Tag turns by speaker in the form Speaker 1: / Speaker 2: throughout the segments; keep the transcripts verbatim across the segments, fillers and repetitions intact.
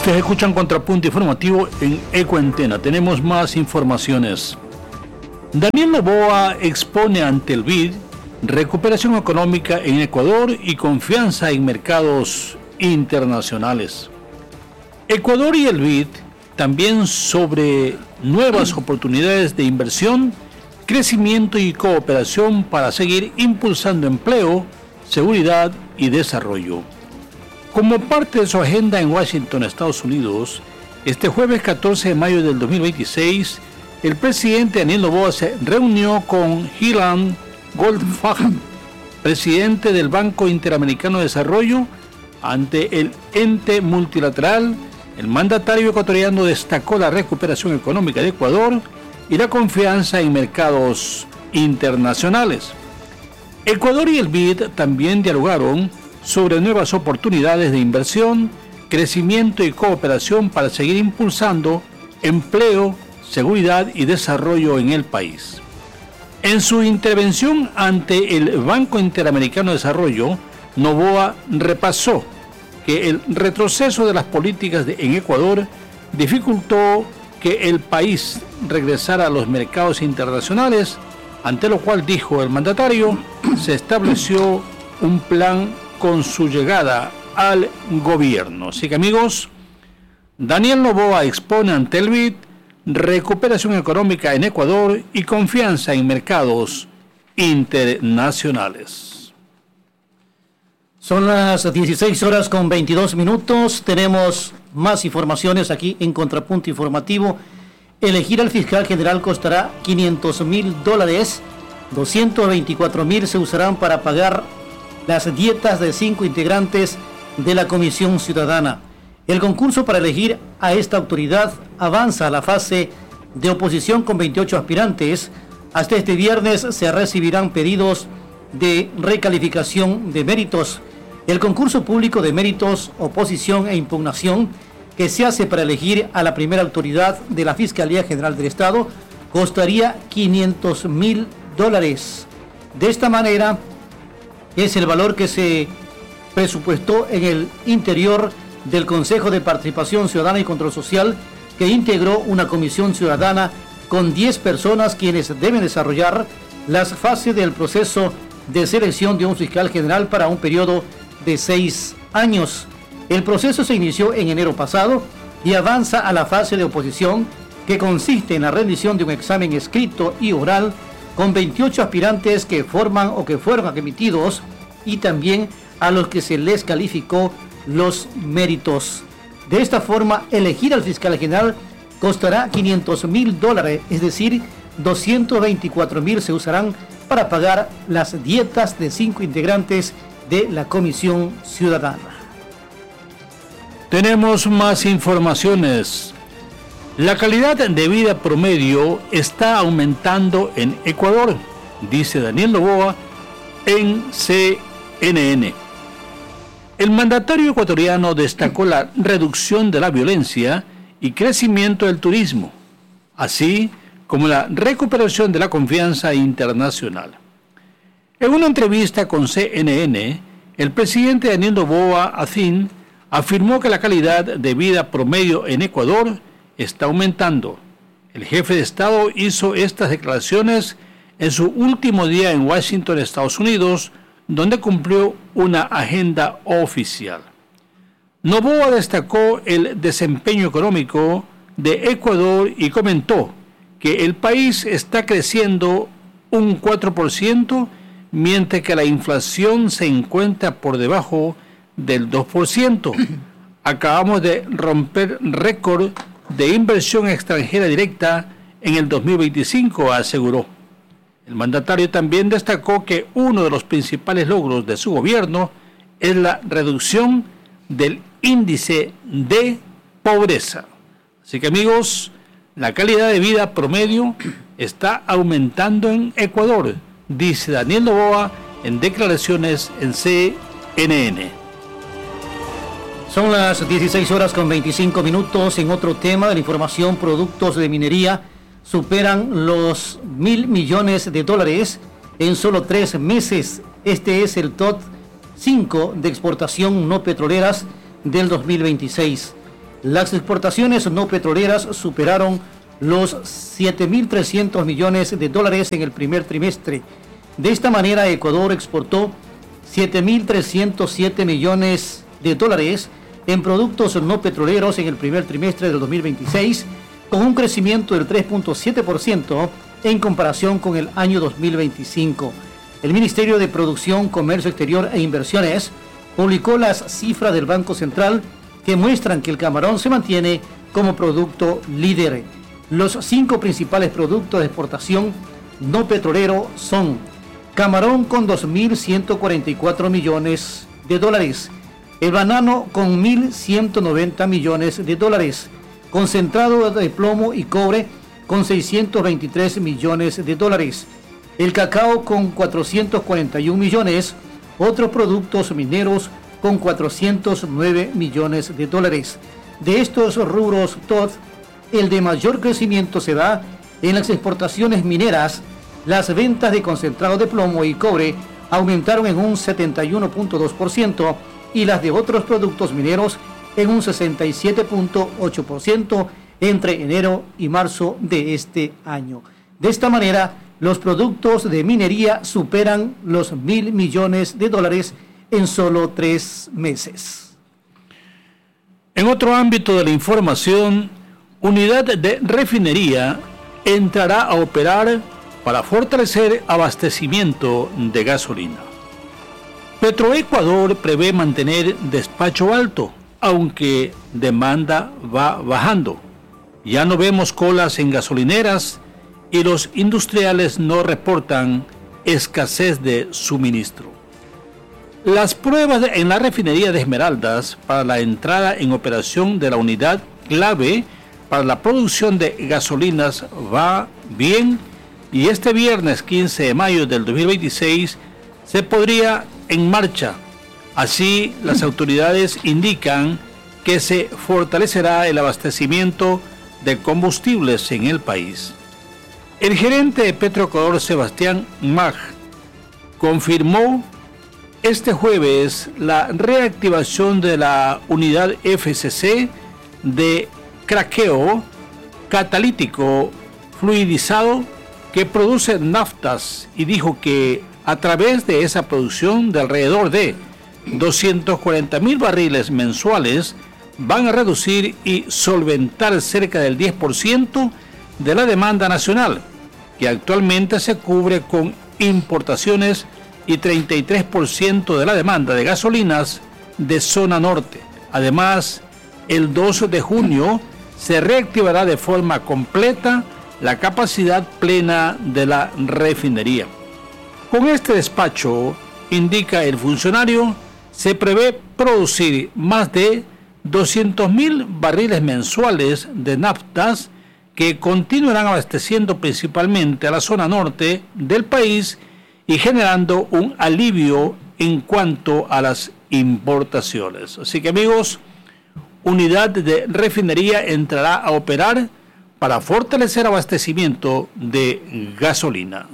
Speaker 1: Ustedes escuchan Contrapunto Informativo en Ecuantena. Tenemos más informaciones. Daniel Noboa expone ante el B I D recuperación económica en Ecuador y confianza en mercados internacionales. Ecuador y el B I D también sobre nuevas oportunidades de inversión, crecimiento y cooperación para seguir impulsando empleo, seguridad y desarrollo. Como parte de su agenda en Washington, Estados Unidos, este jueves catorce de mayo del dos mil veintiséis, el presidente Daniel Noboa se reunió con Ilan Goldfahan, presidente del Banco Interamericano de Desarrollo. Ante el ente multilateral, el mandatario ecuatoriano destacó la recuperación económica de Ecuador y la confianza en mercados internacionales. Ecuador y el B I D también dialogaron sobre nuevas oportunidades de inversión, crecimiento y cooperación para seguir impulsando empleo, seguridad y desarrollo en el país. En su intervención ante el Banco Interamericano de Desarrollo, Noboa repasó que el retroceso de las políticas de, en Ecuador dificultó que el país regresara a los mercados internacionales, ante lo cual, dijo el mandatario, se estableció un plan con su llegada al gobierno. Así que, amigos, Daniel Noboa expone ante el B I D recuperación económica en Ecuador y confianza en mercados internacionales.
Speaker 2: Son las dieciséis horas con veintidós minutos. Tenemos más informaciones aquí en Contrapunto Informativo. Elegir al fiscal general costará quinientos mil dólares. doscientos veinticuatro mil se usarán para pagar las dietas de cinco integrantes de la Comisión Ciudadana. El concurso para elegir a esta autoridad avanza a la fase de oposición con veintiocho aspirantes. Hasta este viernes se recibirán pedidos de recalificación de méritos. El concurso público de méritos, oposición e impugnación que se hace para elegir a la primera autoridad de la Fiscalía General del Estado costaría quinientos mil dólares. De esta manera es el valor que se presupuestó en el interior del Consejo de Participación Ciudadana y Control Social, que integró una comisión ciudadana con diez personas quienes deben desarrollar las fases del proceso de selección de un fiscal general para un periodo de seis años. El proceso se inició en enero pasado y avanza a la fase de oposición, que consiste en la rendición de un examen escrito y oral con veintiocho aspirantes que forman o que fueron admitidos, y también a los que se les calificó los méritos. De esta forma, elegir al fiscal general costará quinientos mil dólares, es decir, doscientos veinticuatro mil se usarán para pagar las dietas de cinco integrantes de la Comisión Ciudadana.
Speaker 1: Tenemos más informaciones. La calidad de vida promedio está aumentando en Ecuador, dice Daniel Noboa en C N N. El mandatario ecuatoriano destacó la reducción de la violencia y crecimiento del turismo, así como la recuperación de la confianza internacional. En una entrevista con C N N, el presidente Daniel Noboa Acín afirmó que la calidad de vida promedio en Ecuador está aumentando. El jefe de Estado hizo estas declaraciones en su último día en Washington, Estados Unidos, donde cumplió una agenda oficial. Noboa destacó el desempeño económico de Ecuador y comentó que el país está creciendo un cuatro por ciento, mientras que la inflación se encuentra por debajo del dos por ciento. Acabamos de romper récord de inversión extranjera directa en el dos mil veinticinco, aseguró. El mandatario también destacó que uno de los principales logros de su gobierno es la reducción del índice de pobreza. Así que, amigos, la calidad de vida promedio está aumentando en Ecuador, dice Daniel Noboa en declaraciones en C N N.
Speaker 2: Son las dieciséis horas con veinticinco minutos. En otro tema de la información, productos de minería superan los mil millones de dólares en solo tres meses. Este es el top cinco de exportación no petroleras del dos mil veintiséis. Las exportaciones no petroleras superaron los siete mil trescientos millones de dólares en el primer trimestre. De esta manera, Ecuador exportó siete mil trescientos siete millones de dólares en productos no petroleros en el primer trimestre del dos mil veintiséis, con un crecimiento del tres punto siete por ciento en comparación con el año dos mil veinticinco. El Ministerio de Producción, Comercio Exterior e Inversiones publicó las cifras del Banco Central que muestran que el camarón se mantiene como producto líder. Los cinco principales productos de exportación no petrolero son camarón con dos mil ciento cuarenta y cuatro millones de dólares, el banano con mil ciento noventa millones de dólares, concentrado de plomo y cobre con seiscientos veintitrés millones de dólares, el cacao con cuatrocientos cuarenta y un millones, otros productos mineros con cuatrocientos nueve millones de dólares. De estos rubros T O D, el de mayor crecimiento se da en las exportaciones mineras. Las ventas de concentrado de plomo y cobre aumentaron en un setenta y uno punto dos por ciento y las de otros productos mineros en un sesenta y siete punto ocho por ciento entre enero y marzo de este año. De esta manera, los productos de minería superan los mil millones de dólares en solo tres meses.
Speaker 1: En otro ámbito de la información, unidad de refinería entrará a operar para fortalecer abastecimiento de gasolina. Petroecuador prevé mantener despacho alto, aunque demanda va bajando. Ya no vemos colas en gasolineras y los industriales no reportan escasez de suministro. Las pruebas en la refinería de Esmeraldas para la entrada en operación de la unidad clave para la producción de gasolinas va bien y este viernes quince de mayo del dos mil veintiséis se podría en marcha. Así, las autoridades indican que se fortalecerá el abastecimiento de combustibles en el país. El gerente de Petroecuador, Sebastián Mag, confirmó este jueves la reactivación de la unidad F C C de craqueo catalítico fluidizado que produce naftas y dijo que a través de esa producción de alrededor de doscientos cuarenta mil barriles mensuales van a reducir y solventar cerca del diez por ciento de la demanda nacional, que actualmente se cubre con importaciones, y treinta y tres por ciento de la demanda de gasolinas de zona norte. Además, el dos de junio se reactivará de forma completa la capacidad plena de la refinería. Con este despacho, indica el funcionario, se prevé producir más de doscientos mil barriles mensuales de naftas que continuarán abasteciendo principalmente a la zona norte del país y generando un alivio en cuanto a las importaciones. Así que, amigos, unidad de refinería entrará a operar para fortalecer abastecimiento de gasolina.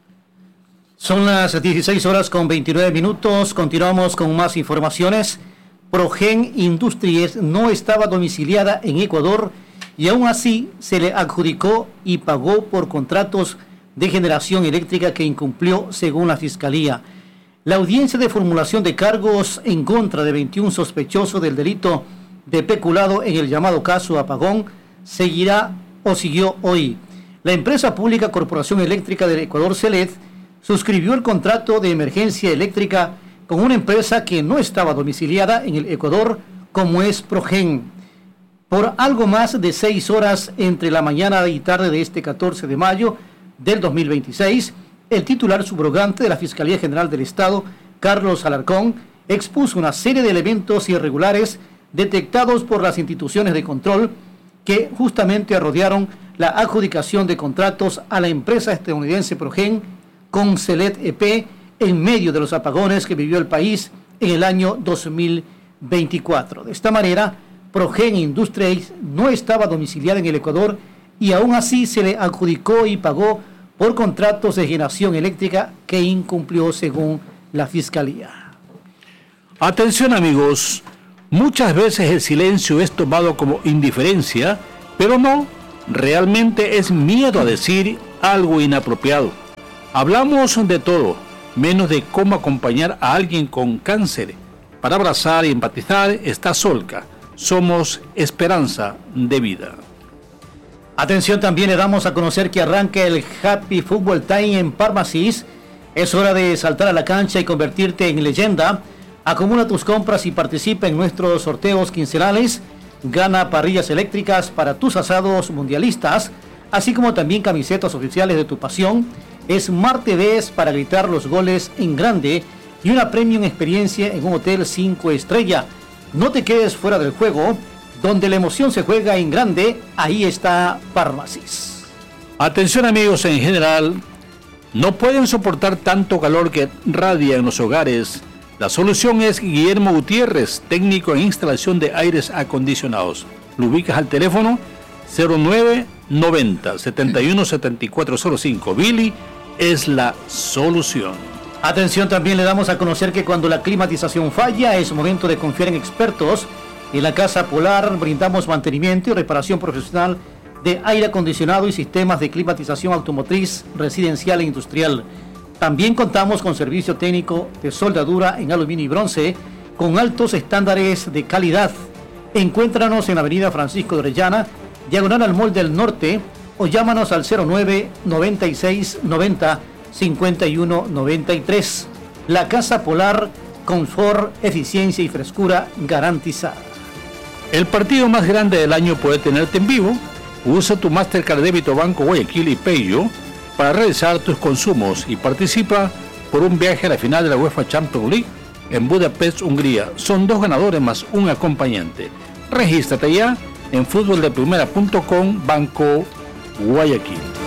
Speaker 2: Son las dieciséis horas con veintinueve minutos. Continuamos con más informaciones. Progen Industries no estaba domiciliada en Ecuador y aún así se le adjudicó y pagó por contratos de generación eléctrica que incumplió según la Fiscalía. La audiencia de formulación de cargos en contra de veintiún sospechosos del delito de peculado en el llamado caso Apagón seguirá o siguió hoy. La empresa pública Corporación Eléctrica del Ecuador, CELED, suscribió el contrato de emergencia eléctrica con una empresa que no estaba domiciliada en el Ecuador, como es Progen, por algo más de seis horas entre la mañana y tarde de este catorce de mayo del dos mil veintiséis, el titular subrogante de la Fiscalía General del Estado, Carlos Alarcón, expuso una serie de elementos irregulares detectados por las instituciones de control que justamente rodearon la adjudicación de contratos a la empresa estadounidense Progen con CELED E P en medio de los apagones que vivió el país en el año dos mil veinticuatro. De esta manera, Progen Industries no estaba domiciliada en el Ecuador y aún así se le adjudicó y pagó por contratos de generación eléctrica que incumplió según la Fiscalía.
Speaker 1: Atención, amigos, Muchas veces el silencio es tomado como indiferencia, pero no, realmente es miedo a decir algo inapropiado. Hablamos de todo, menos de cómo acompañar a alguien con cáncer. Para abrazar y empatizar está Solca. Somos esperanza de vida.
Speaker 2: Atención, también le damos a conocer que arranca el Happy Football Time en Pharmacy's. Es hora de saltar a la cancha y convertirte en leyenda. Acumula tus compras y participa en nuestros sorteos quincenales. Gana parrillas eléctricas para tus asados mundialistas, así como también camisetas oficiales de tu pasión. Smart T Vs para gritar los goles en grande y una premium experiencia en un hotel cinco estrella. No te quedes fuera del juego. Donde la emoción se juega en grande, ahí está Pharmacy's.
Speaker 1: Atención amigos en general, no pueden soportar tanto calor que radia en los hogares. La solución es Guillermo Gutiérrez, técnico en instalación de aires acondicionados. Lo ubicas al teléfono cero nueve noventa setenta y uno setenta y cuatro cero cinco. Billy es la solución.
Speaker 2: Atención, también le damos a conocer que cuando la climatización falla es momento de confiar en expertos. En la Casa Polar brindamos mantenimiento y reparación profesional de aire acondicionado y sistemas de climatización automotriz, residencial e industrial. También contamos con servicio técnico de soldadura en aluminio y bronce con altos estándares de calidad. Encuéntranos en la avenida Francisco de Orellana, diagonal al Mall del Norte, o llámanos al cero nueve noventa y seis noventa cincuenta y uno noventa y tres. La Casa Polar, confort, eficiencia y frescura garantizada.
Speaker 1: El partido más grande del año puede tenerte en vivo. Usa tu Mastercard Débito Banco Guayaquil y Payo para realizar tus consumos y participa por un viaje a la final de la UEFA Champions League en Budapest, Hungría. Son dos ganadores más un acompañante. Regístrate ya en fútbol de primera punto com Banco Guayaquil.